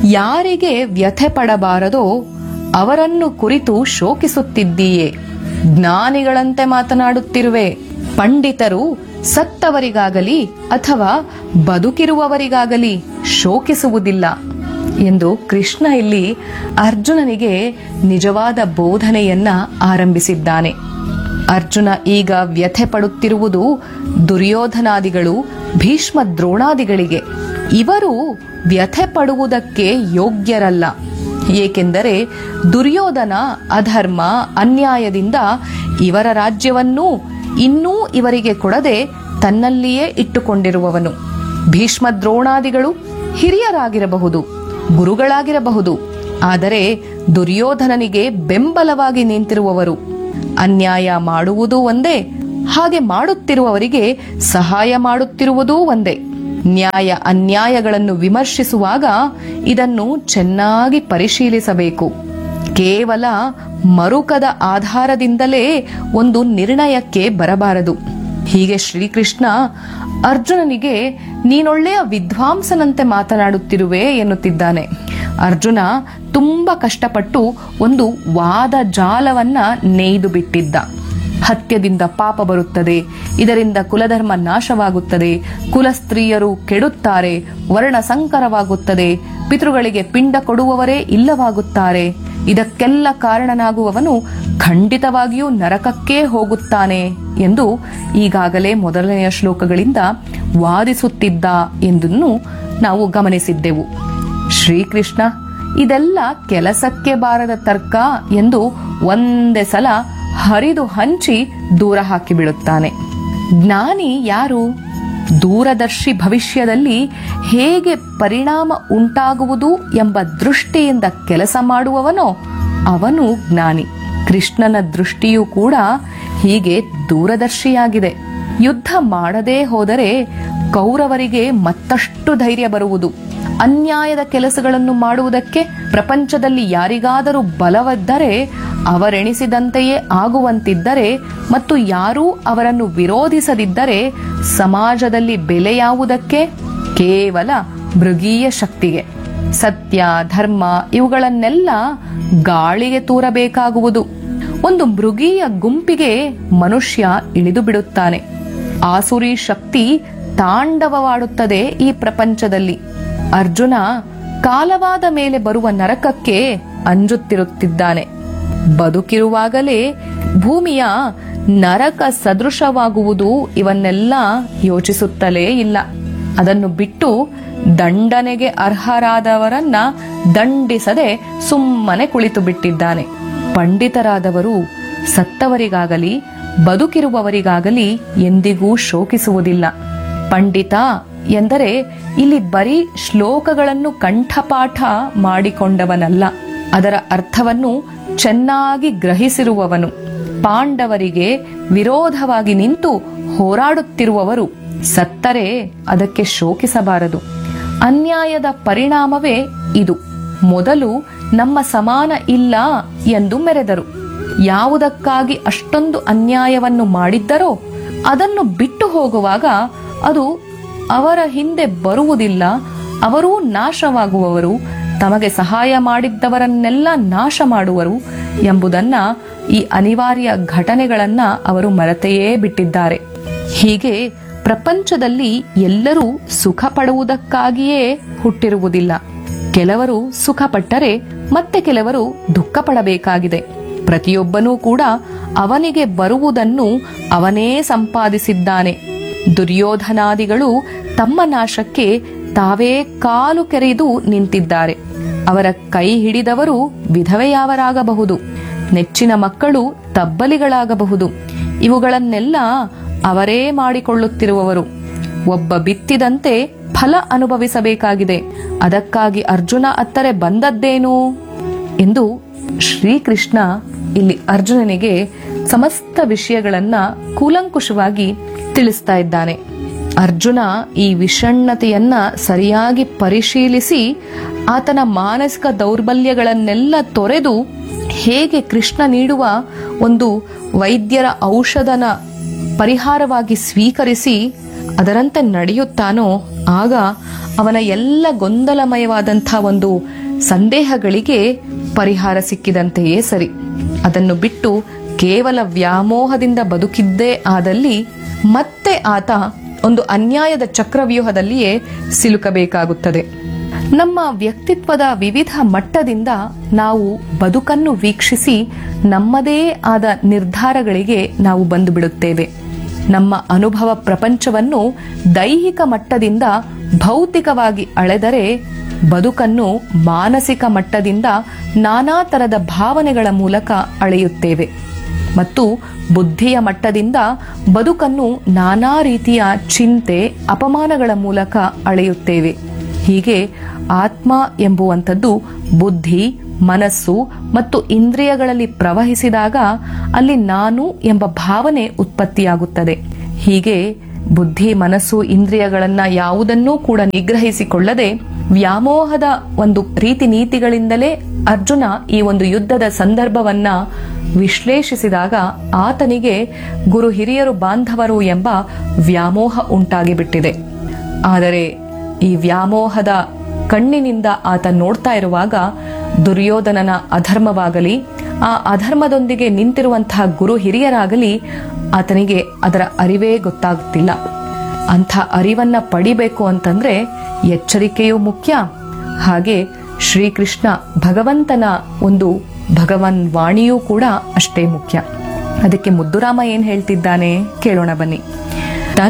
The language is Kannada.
ಯಾರಿಗೆ ವ್ಯಥೆ ಪಡಬಾರದೋ ಅವರನ್ನು ಕುರಿತು ಶೋಕಿಸುತ್ತಿದ್ದೀಯೇ. ಜ್ಞಾನಿಗಳಂತೆ ಮಾತನಾಡುತ್ತಿರುವೆ. ಪಂಡಿತರು ಸತ್ತವರಿಗಾಗಲಿ ಅಥವಾ ಬದುಕಿರುವವರಿಗಾಗಲಿ ಶೋಕಿಸುವುದಿಲ್ಲ ಎಂದು ಕೃಷ್ಣ ಇಲ್ಲಿ ಅರ್ಜುನನಿಗೆ ನಿಜವಾದ ಬೋಧನೆಯನ್ನ ಆರಂಭಿಸಿದ್ದಾನೆ. ಅರ್ಜುನ ಈಗ ವ್ಯಥೆ ಪಡುತ್ತಿರುವುದು ದುರ್ಯೋಧನಾದಿಗಳು, ಭೀಷ್ಮ ದ್ರೋಣಾದಿಗಳಿಗೆ. ಇವರು ವ್ಯಥೆ ಪಡುವುದಕ್ಕೆ ಯೋಗ್ಯರಲ್ಲ. ಏಕೆಂದರೆ ದುರ್ಯೋಧನ ಅಧರ್ಮ ಅನ್ಯಾಯದಿಂದ ಇವರ ರಾಜ್ಯವನ್ನೂ ಇನ್ನೂ ಇವರಿಗೆ ಕೊಡದೆ ತನ್ನಲ್ಲಿಯೇ ಇಟ್ಟುಕೊಂಡಿರುವವನು. ಭೀಷ್ಮ ದ್ರೋಣಾದಿಗಳು ಹಿರಿಯರಾಗಿರಬಹುದು, ಗುರುಗಳಾಗಿರಬಹುದು, ಆದರೆ ದುರ್ಯೋಧನನಿಗೆ ಬೆಂಬಲವಾಗಿ ನಿಂತಿರುವವರು. ಅನ್ಯಾಯ ಮಾಡುವುದೂ ಒಂದೇ, ಹಾಗೆ ಮಾಡುತ್ತಿರುವವರಿಗೆ ಸಹಾಯ ಮಾಡುತ್ತಿರುವುದೂ ಒಂದೇ. ನ್ಯಾಯ ಅನ್ಯಾಯಗಳನ್ನು ವಿಮರ್ಶಿಸುವಾಗ ಇದನ್ನು ಚೆನ್ನಾಗಿ ಪರಿಶೀಲಿಸಬೇಕು. ಕೇವಲ ಮರುಕದ ಆಧಾರದಿಂದಲೇ ಒಂದು ನಿರ್ಣಯಕ್ಕೆ ಬರಬಾರದು. ಹೀಗೆ ಶ್ರೀಕೃಷ್ಣ ಅರ್ಜುನನಿಗೆ ನೀನೊಳ್ಳೆಯ ವಿದ್ವಾಂಸನಂತೆ ಮಾತನಾಡುತ್ತಿರುವೆ ಎನ್ನುತ್ತಿದ್ದಾನೆ. ಅರ್ಜುನ ತುಂಬಾ ಕಷ್ಟಪಟ್ಟು ಒಂದು ವಾದ ಜಾಲವನ್ನ ನೇಯ್ದು ಬಿಟ್ಟಿದ್ದ. ಹತ್ಯದಿಂದ ಪಾಪ ಬರುತ್ತದೆ, ಇದರಿಂದ ಕುಲಧರ್ಮ ನಾಶವಾಗುತ್ತದೆ, ಕುಲಸ್ತ್ರೀಯರು ಕೆಡುತ್ತಾರೆ, ವರ್ಣ ಸಂಕರವಾಗುತ್ತದೆ, ಪಿತೃಗಳಿಗೆ ಪಿಂಡ ಕೊಡುವವರೇ ಇಲ್ಲವಾಗುತ್ತಾರೆ, ಇದಕ್ಕೆಲ್ಲ ಕಾರಣನಾಗುವವನು ಖಂಡಿತವಾಗಿಯೂ ನರಕಕ್ಕೇ ಹೋಗುತ್ತಾನೆ ಎಂದು ಈಗಾಗಲೇ ಮೊದಲನೆಯ ಶ್ಲೋಕಗಳಿಂದ ವಾದಿಸುತ್ತಿದ್ದ ಎಂದನ್ನು ನಾವು ಗಮನಿಸಿದ್ದೆವು. ಶ್ರೀಕೃಷ್ಣ ಇದೆಲ್ಲ ಕೆಲಸಕ್ಕೆ ಬಾರದ ತರ್ಕ ಎಂದು ಒಂದೇ ಸಲ ಹರಿದು ಹಂಚಿ ದೂರ ಹಾಕಿಬಿಡುತ್ತಾನೆ. ಜ್ಞಾನಿ ಯಾರು? ದೂರದರ್ಶಿ ಭವಿಷ್ಯದಲ್ಲಿ ಹೇಗೆ ಪರಿಣಾಮ ಉಂಟಾಗುವುದು ಎಂಬ ದೃಷ್ಟಿಯಿಂದ ಕೆಲಸ ಮಾಡುವವನೋ ಅವನು ಜ್ಞಾನಿ. ಕೃಷ್ಣನ ದೃಷ್ಟಿಯೂ ಕೂಡ ಹೀಗೆ ದೂರದರ್ಶಿಯಾಗಿದೆ. ಯುದ್ಧ ಮಾಡದೇ ಹೋದರೆ ಕೌರವರಿಗೆ ಮತ್ತಷ್ಟು ಧೈರ್ಯ ಬರುವುದು. ಅನ್ಯಾಯದ ಕೆಲಸಗಳನ್ನು ಮಾಡುವುದಕ್ಕೆ ಪ್ರಪಂಚದಲ್ಲಿ ಯಾರಿಗಾದರೂ ಬಲವಿದ್ದರೆ, ಅವರೆಣಿಸಿದಂತೆಯೇ ಆಗುವಂತಿದ್ದರೆ ಮತ್ತು ಯಾರೂ ಅವರನ್ನು ವಿರೋಧಿಸದಿದ್ದರೆ ಸಮಾಜದಲ್ಲಿ ಬೆಲೆ ಯಾವುದಕ್ಕೆ? ಕೇವಲ ಮೃಗೀಯ ಶಕ್ತಿಗೆ. ಸತ್ಯ ಧರ್ಮ ಇವುಗಳನ್ನೆಲ್ಲ ಗಾಳಿಗೆ ತೂರಬೇಕಾಗುವುದು. ಒಂದು ಮೃಗೀಯ ಗುಂಪಿಗೆ ಮನುಷ್ಯ ಇಳಿದು ಬಿಡುತ್ತಾನೆ. ಆಸುರಿ ಶಕ್ತಿ ತಾಂಡವವಾಡುತ್ತದೆ ಈ ಪ್ರಪಂಚದಲ್ಲಿ. ಅರ್ಜುನ ಕಾಲವಾದ ಮೇಲೆ ಬರುವ ನರಕಕ್ಕೆ ಅಂಜುತ್ತಿರುತ್ತಿದ್ದಾನೆ. ಬದುಕಿರುವಾಗಲೇ ಭೂಮಿಯ ನರಕ ಸದೃಶವಾಗುವುದು ಇವನ್ನೆಲ್ಲ ಯೋಚಿಸುತ್ತಲೇ ಇಲ್ಲ. ಅದನ್ನು ಬಿಟ್ಟು ದಂಡನೆಗೆ ಅರ್ಹರಾದವರನ್ನ ದಂಡಿಸದೆ ಸುಮ್ಮನೆ ಕುಳಿತು ಬಿಟ್ಟಿದ್ದಾನೆ. ಪಂಡಿತರಾದವರು ಸತ್ತವರಿಗಾಗಲಿ ಬದುಕಿರುವವರಿಗಾಗಲಿ ಎಂದಿಗೂ ಶೋಕಿಸುವುದಿಲ್ಲ. ಪಂಡಿತ ಎಂದರೆ ಇಲ್ಲಿ ಬರೀ ಶ್ಲೋಕಗಳನ್ನು ಕಂಠಪಾಠ ಮಾಡಿಕೊಂಡವನಲ್ಲ, ಅದರ ಅರ್ಥವನ್ನು ಚೆನ್ನಾಗಿ ಗ್ರಹಿಸಿರುವವನು. ಪಾಂಡವರಿಗೆ ವಿರೋಧವಾಗಿ ನಿಂತು ಹೋರಾಡುತ್ತಿರುವವರು ಸತ್ತರೆ ಅದಕ್ಕೆ ಶೋಕಿಸಬಾರದು. ಅನ್ಯಾಯದ ಪರಿಣಾಮವೇ ಇದು. ಮೊದಲು ನಮ್ಮ ಸಮಾನ ಇಲ್ಲ ಎಂದು ಮೆರೆದರು. ಯಾವುದಕ್ಕಾಗಿ ಅಷ್ಟೊಂದು ಅನ್ಯಾಯವನ್ನು ಮಾಡಿದ್ದರೋ ಅದನ್ನು ಬಿಟ್ಟು ಹೋಗುವಾಗ ಅದು ಅವರ ಹಿಂದೆ ಬರುವುದಿಲ್ಲ. ಅವರೂ ನಾಶವಾಗುವವರು, ತಮಗೆ ಸಹಾಯ ಮಾಡಿದ್ದವರನ್ನೆಲ್ಲ ನಾಶ ಮಾಡುವರು ಎಂಬುದನ್ನ, ಈ ಅನಿವಾರ್ಯ ಘಟನೆಗಳನ್ನ ಅವರು ಮರೆತೆಯೇ ಬಿಟ್ಟಿದ್ದಾರೆ. ಹೀಗೆ ಪ್ರಪಂಚದಲ್ಲಿ ಎಲ್ಲರೂ ಸುಖ ಪಡುವುದಕ್ಕಾಗಿಯೇ ಹುಟ್ಟಿರುವುದಿಲ್ಲ. ಕೆಲವರು ಸುಖ ಪಟ್ಟರೆ ಮತ್ತೆ ಕೆಲವರು ದುಃಖ ಪಡಬೇಕಾಗಿದೆ. ಪ್ರತಿಯೊಬ್ಬನೂ ಕೂಡ ಅವನಿಗೆ ಬರುವುದನ್ನು ಅವನೇ ಸಂಪಾದಿಸಿದ್ದಾನೆ. ದುರ್ಯೋಧನಾದಿಗಳು ತಮ್ಮ ನಾಶಕ್ಕೆ ತಾವೇ ಕಾಲು ಕೆರೆದು ನಿಂತಿದ್ದಾರೆ. ಅವರ ಕೈ ಹಿಡಿದವರು ವಿಧವೆಯಾವರಾಗಬಹುದು, ನೆಚ್ಚಿನ ಮಕ್ಕಳು ತಬ್ಬಲಿಗಳಾಗಬಹುದು. ಇವುಗಳನ್ನೆಲ್ಲ ಅವರೇ ಮಾಡಿಕೊಳ್ಳುತ್ತಿರುವವರು. ಒಬ್ಬ ಬಿತ್ತಿದಂತೆ ಫಲ ಅನುಭವಿಸಬೇಕಾಗಿದೆ. ಅದಕ್ಕಾಗಿ ಅರ್ಜುನ ಅತ್ತರೆ ಬಂದದ್ದೇನು ಎಂದು ಶ್ರೀಕೃಷ್ಣ ಇಲ್ಲಿ ಅರ್ಜುನನಿಗೆ ಸಮಸ್ತ ವಿಷಯಗಳನ್ನ ಕೂಲಂಕುಷವಾಗಿ ತಿಳಿಸ್ತಾ ಇದ್ದಾನೆ. ಅರ್ಜುನ ಈ ವಿಷಣ್ಣತೆಯನ್ನ ಸರಿಯಾಗಿ ಪರಿಶೀಲಿಸಿ ಆತನ ಮಾನಸಿಕ ದೌರ್ಬಲ್ಯಗಳನ್ನೆಲ್ಲ ತೊರೆದು ಹೇಗೆ ಕೃಷ್ಣ ನೀಡುವ ಒಂದು ವೈದ್ಯರ ಔಷಧನ ಪರಿಹಾರವಾಗಿ ಸ್ವೀಕರಿಸಿ ಅದರಂತೆ ನಡೆಯುತ್ತಾನೋ ಆಗ ಅವನ ಎಲ್ಲ ಗೊಂದಲಮಯವಾದಂಥ ಒಂದು ಸಂದೇಹಗಳಿಗೆ ಪರಿಹಾರ ಸಿಕ್ಕಿದಂತೆಯೇ ಸರಿ. ಅದನ್ನು ಬಿಟ್ಟು ಕೇವಲ ವ್ಯಾಮೋಹದಿಂದ ಬದುಕಿದ್ದೇ ಆದಲ್ಲಿ ಮತ್ತೆ ಆತ ಒಂದು ಅನ್ಯಾಯದ ಚಕ್ರವ್ಯೂಹದಲ್ಲಿಯೇ ಸಿಲುಕಬೇಕಾಗುತ್ತದೆ. ನಮ್ಮ ವ್ಯಕ್ತಿತ್ವದ ವಿವಿಧ ಮಟ್ಟದಿಂದ ನಾವು ಬದುಕನ್ನು ವೀಕ್ಷಿಸಿ ನಮ್ಮದೇ ಆದ ನಿರ್ಧಾರಗಳಿಗೆ ನಾವು ಬಂದು ಬಿಡುತ್ತೇವೆ. ನಮ್ಮ ಅನುಭವ ಪ್ರಪಂಚವನ್ನು ದೈಹಿಕ ಮಟ್ಟದಿಂದ ಭೌತಿಕವಾಗಿ ಅಳೆದರೆ ಬದುಕನ್ನು ಮಾನಸಿಕ ಮಟ್ಟದಿಂದ ನಾನಾ ತರದ ಭಾವನೆಗಳ ಮೂಲಕ ಅಳೆಯುತ್ತೇವೆ ಮತ್ತು ಬುದ್ಧಿಯ ಮಟ್ಟದಿಂದ ಬದುಕನ್ನು ನಾನಾ ರೀತಿಯ ಚಿಂತೆ ಅಪಮಾನಗಳ ಮೂಲಕ ಅಳೆಯುತ್ತೇವೆ. ಹೀಗೆ ಆತ್ಮ ಎಂಬುವಂಥದ್ದು ಬುದ್ಧಿ, ಮನಸ್ಸು ಮತ್ತು ಇಂದ್ರಿಯಗಳಲ್ಲಿ ಪ್ರವಹಿಸಿದಾಗ ಅಲ್ಲಿ ನಾನು ಎಂಬ ಭಾವನೆ ಉತ್ಪತ್ತಿಯಾಗುತ್ತದೆ. ಹೀಗೆ ಬುದ್ಧಿ, ಮನಸ್ಸು, ಇಂದ್ರಿಯಗಳನ್ನ ಯಾವುದನ್ನೂ ಕೂಡ ನಿಗ್ರಹಿಸಿಕೊಳ್ಳದೆ ವ್ಯಾಮೋಹದ ಒಂದು ರೀತಿ ನೀತಿಗಳಿಂದಲೇ ಅರ್ಜುನ ಈ ಒಂದು ಯುದ್ಧದ ಸಂದರ್ಭವನ್ನ ವಿಶ್ಲೇಷಿಸಿದಾಗ ಆತನಿಗೆ ಗುರು ಹಿರಿಯರು ಬಾಂಧವರು ಎಂಬ ವ್ಯಾಮೋಹ ಉಂಟಾಗಿಬಿಟ್ಟಿದೆ. ಆದರೆ ಈ ವ್ಯಾಮೋಹದ ಕಣ್ಣಿನಿಂದ ಆತ ನೋಡ್ತಾ ಇರುವಾಗ ದುರ್ಯೋಧನನ ಅಧರ್ಮವಾಗಲಿ, ಆ ಅಧರ್ಮದೊಂದಿಗೆ ನಿಂತಿರುವಂತಹ ಗುರು ಹಿರಿಯರಾಗಲಿ ಆತನಿಗೆ ಅದರ ಅರಿವೇ ಗೊತ್ತಾಗುತ್ತಿಲ್ಲ. ಅಂಥ ಅರಿವನ್ನ ಪಡಿಬೇಕು ಅಂತಂದ್ರೆ ಎಚ್ಚರಿಕೆಯೂ ಮುಖ್ಯ. ಹಾಗೆ ಶ್ರೀಕೃಷ್ಣ ಭಗವಂತನ ಒಂದು ಭಗವನ್ ವಾಣಿಯೂ ಕೂಡ ಅಷ್ಟೇ ಮುಖ್ಯ. ಅದಕ್ಕೆ ಮುದ್ದುರಾಮ ಏನ್ ಹೇಳ್ತಿದ್ದಾನೆ ಕೇಳೋಣ ಬನ್ನಿ.